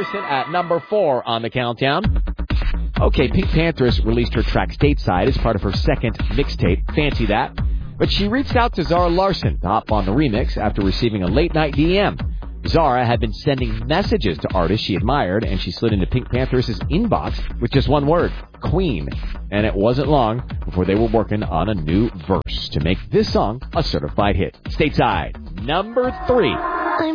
Larson at number 4 on the countdown. Okay, Pink Panthers released her track Stateside as part of her second mixtape, Fancy That. But she reached out to Zara Larsson to hop on the remix after receiving a late-night DM. Zara had been sending messages to artists she admired, and she slid into Pink Panthers' inbox with just one word, Queen. And it wasn't long before they were working on a new verse to make this song a certified hit. Stateside, number 3.